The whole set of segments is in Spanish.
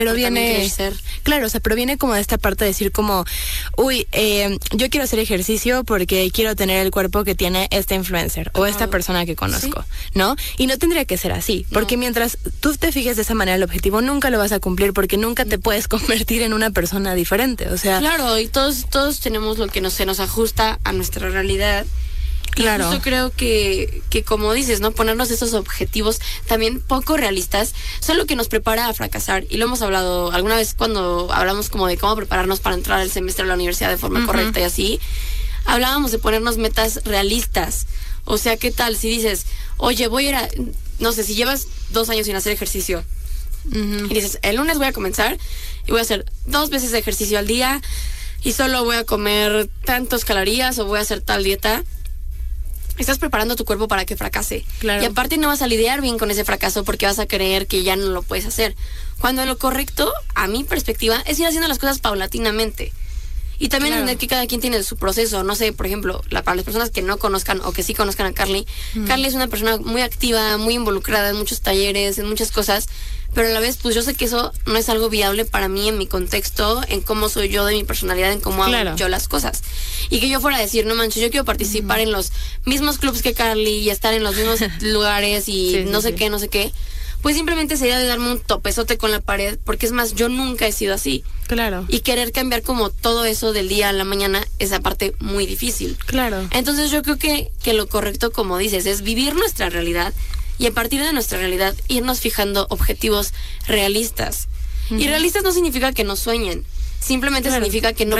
Pero viene, claro, o sea, pero viene como de esta parte de decir como, uy, yo quiero hacer ejercicio porque quiero tener el cuerpo que tiene este influencer o esta persona que conozco, ¿no? Y no tendría que ser así, porque mientras tú te fijes de esa manera el objetivo, nunca lo vas a cumplir porque nunca te puedes convertir en una persona diferente, o sea. Claro, y todos tenemos lo que se nos ajusta a nuestra realidad. Claro. Y justo creo que como dices, ¿no? Ponernos esos objetivos también poco realistas son lo que nos prepara a fracasar. Y lo hemos hablado alguna vez cuando hablamos como de cómo prepararnos para entrar al semestre de la universidad de forma correcta y así. Hablábamos de ponernos metas realistas. O sea, ¿qué tal si dices, oye, voy a ir a... No sé, si llevas 2 años sin hacer ejercicio y dices, el lunes voy a comenzar y voy a hacer 2 veces de ejercicio al día y solo voy a comer tantas calorías o voy a hacer tal dieta... Estás preparando tu cuerpo para que fracase. Claro. Y aparte no vas a lidiar bien con ese fracaso porque vas a creer que ya no lo puedes hacer. Cuando lo correcto, a mi perspectiva, es ir haciendo las cosas paulatinamente. Y también entender que cada quien tiene su proceso. No sé, por ejemplo, para las personas que no conozcan o que sí conozcan a Carly, Carly es una persona muy activa, muy involucrada en muchos talleres, en muchas cosas, pero a la vez, pues yo sé que eso no es algo viable para mí en mi contexto, en cómo soy yo, de mi personalidad, en cómo hago yo las cosas. Y que yo fuera a decir, no manches, yo quiero participar en los mismos clubs que Carly y estar en los mismos lugares y no sé qué, pues simplemente sería de darme un topezote con la pared, porque es más, yo nunca he sido así. Claro. Y querer cambiar como todo eso del día a la mañana es aparte muy difícil. Claro. Entonces yo creo que lo correcto, como dices, es vivir nuestra realidad y a partir de nuestra realidad irnos fijando objetivos realistas. Y realistas no significa que no sueñen, simplemente significa que no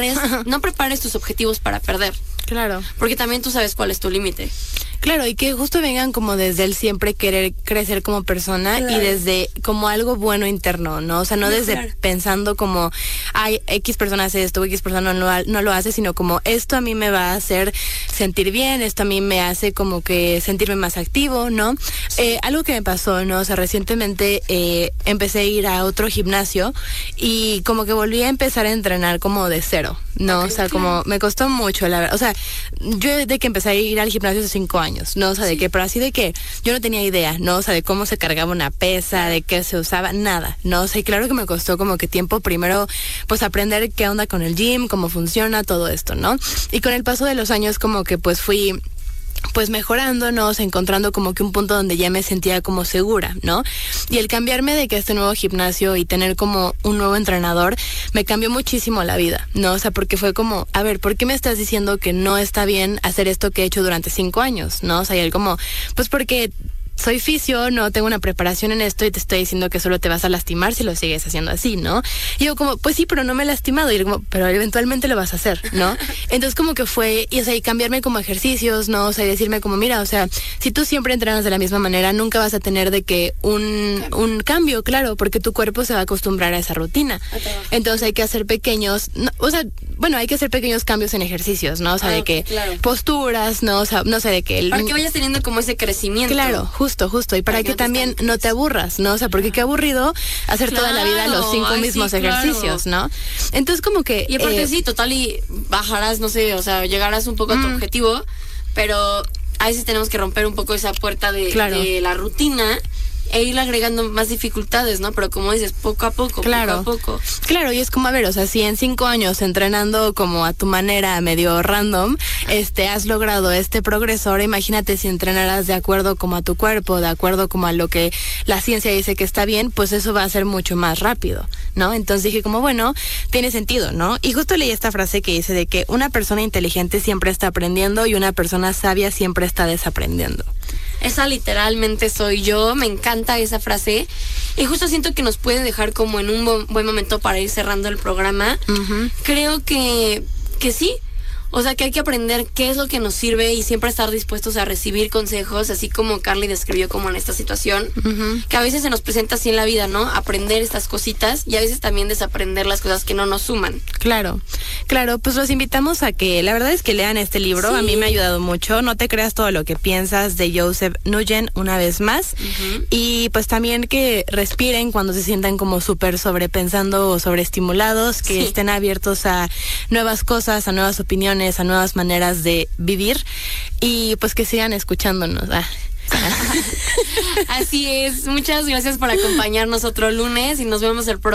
prepares tus objetivos para perder. Claro. Porque también tú sabes cuál es tu límite. Claro, y que justo vengan como desde el siempre querer crecer como persona y desde como algo bueno interno, ¿no? O sea, no desde pensando como, ay, X persona hace esto, X persona no lo hace, sino como esto a mí me va a hacer sentir bien, esto a mí me hace como que sentirme más activo, ¿no? Algo que me pasó, ¿no? O sea, recientemente empecé a ir a otro gimnasio y como que volví a empezar a entrenar como de cero, ¿no? O sea, como me costó mucho, la verdad. O sea, yo de que empecé a ir al gimnasio hace 5 años, ¿no? O sea, de que, pero así de que yo no tenía idea, ¿no? O sea, de cómo se cargaba una pesa, de qué se usaba, nada, ¿no? O sea, y claro que me costó como que tiempo primero, pues aprender qué onda con el gym, cómo funciona todo esto, ¿no? Y con el paso de los años como que pues fui pues mejorando, ¿no? O sea, encontrando como que un punto donde ya me sentía como segura, ¿no? Y el cambiarme de que este nuevo gimnasio y tener como un nuevo entrenador me cambió muchísimo la vida, ¿no? O sea, porque fue como, a ver, ¿por qué me estás diciendo que no está bien hacer esto que he hecho durante 5 años, ¿no? O sea, y él como, pues porque soy fisio, no tengo una preparación en esto y te estoy diciendo que solo te vas a lastimar si lo sigues haciendo así, ¿no? Y yo como, pues sí, pero no me he lastimado. Y él como, pero eventualmente lo vas a hacer, ¿no? Entonces como que fue, y o sea, y cambiarme como ejercicios, ¿no? O sea, y decirme como, mira, o sea, si tú siempre entrenas de la misma manera, nunca vas a tener de que un cambio, claro, porque tu cuerpo se va a acostumbrar a esa rutina. Entonces hay que hacer pequeños, no, o sea, bueno, hay que hacer pequeños cambios en ejercicios, ¿no? O sea, de que posturas, ¿no? O sea, no sé, de que... Para que vayas teniendo como ese crecimiento. Claro, justo, y para que también no te aburras, ¿no? O sea, porque qué aburrido hacer toda la vida los 5 mismos ejercicios, ¿no? Entonces como que... Y aparte sí, total, y bajarás, no sé, o sea, llegarás un poco a tu objetivo, pero a veces tenemos que romper un poco esa puerta de la rutina e ir agregando más dificultades, ¿no? Pero como dices, poco a poco, poco a poco. Claro, y es como, a ver, o sea, si en 5 años entrenando como a tu manera medio random, has logrado este progreso, ahora imagínate si entrenaras de acuerdo como a tu cuerpo, de acuerdo como a lo que la ciencia dice que está bien, pues eso va a ser mucho más rápido, ¿no? Entonces dije como, bueno, tiene sentido, ¿no? Y justo leí esta frase que dice de que una persona inteligente siempre está aprendiendo y una persona sabia siempre está desaprendiendo. Esa literalmente soy yo, me encanta esa frase y justo siento que nos puede dejar como en un buen momento para ir cerrando el programa. Creo que sí. O sea, que hay que aprender qué es lo que nos sirve y siempre estar dispuestos a recibir consejos, así como Carly describió como en esta situación, que a veces se nos presenta así en la vida, ¿no? Aprender estas cositas y a veces también desaprender las cosas que no nos suman. Claro, pues los invitamos a que, la verdad es que lean este libro, a mí me ha ayudado mucho, No te creas todo lo que piensas, de Joseph Nguyen, una vez más, y pues también que respiren cuando se sientan como súper sobrepensando o sobreestimulados, que estén abiertos a nuevas cosas, a nuevas opiniones, a nuevas maneras de vivir y pues que sigan escuchándonos. Así es, muchas gracias por acompañarnos otro lunes y nos vemos el próximo.